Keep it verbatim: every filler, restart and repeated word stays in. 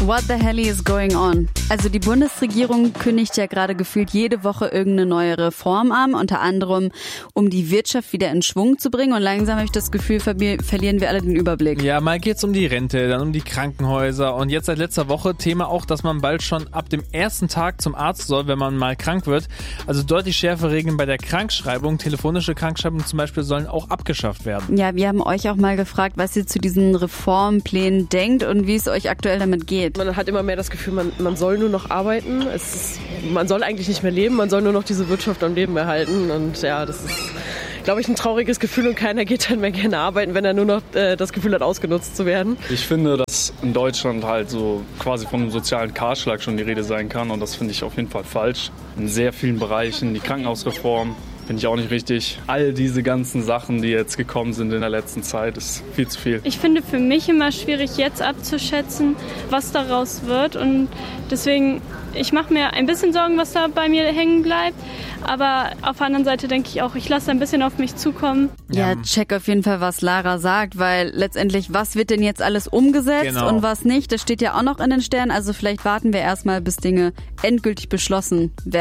What the hell is going on? Also die Bundesregierung kündigt ja gerade gefühlt jede Woche irgendeine neue Reform an, unter anderem um die Wirtschaft wieder in Schwung zu bringen, und langsam habe ich das Gefühl, verlieren wir alle den Überblick. Ja, mal geht's um die Rente, dann um die Krankenhäuser und jetzt seit letzter Woche Thema auch, dass man bald schon ab dem ersten Tag zum Arzt soll, wenn man mal krank wird. Also deutlich schärfere Regeln bei der Krankschreibung. Telefonische Krankschreibungen zum Beispiel sollen auch abgeschafft werden. Ja, wir haben euch auch mal gefragt, was ihr zu diesen Reformplänen denkt und wie es euch aktuell damit geht. Man hat immer mehr das Gefühl, man, man soll nur noch arbeiten. Es ist, man soll eigentlich nicht mehr leben, man soll nur noch diese Wirtschaft am Leben erhalten. Und ja, das ist, glaube ich, ein trauriges Gefühl, und keiner geht dann mehr gerne arbeiten, wenn er nur noch äh, das Gefühl hat, ausgenutzt zu werden. Ich finde, dass in Deutschland halt so quasi von einem sozialen Kahlschlag schon die Rede sein kann, und das finde ich auf jeden Fall falsch. In sehr vielen Bereichen, die Krankenhausreform finde ich auch nicht richtig. All diese ganzen Sachen, die jetzt gekommen sind in der letzten Zeit, ist viel zu viel. Ich finde für mich immer schwierig, jetzt abzuschätzen, was daraus wird, und deswegen, ich mache mir ein bisschen Sorgen, was da bei mir hängen bleibt, aber auf der anderen Seite denke ich auch, ich lasse ein bisschen auf mich zukommen. Ja, check auf jeden Fall, was Lara sagt, weil letztendlich, was wird denn jetzt alles umgesetzt Genau. und was nicht, das steht ja auch noch in den Sternen, also vielleicht warten wir erstmal, bis Dinge endgültig beschlossen werden.